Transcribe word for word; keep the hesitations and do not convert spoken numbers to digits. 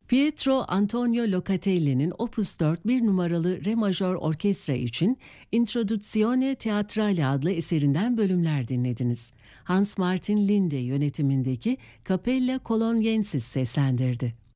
Pietro Antonio Locatelli'nin Opus dört bir numaralı re majör orkestra için Introduzione Teatrale adlı eserinden bölümler dinlediniz. Hans Martin Linde yönetimindeki Capella Colonensis seslendirdi.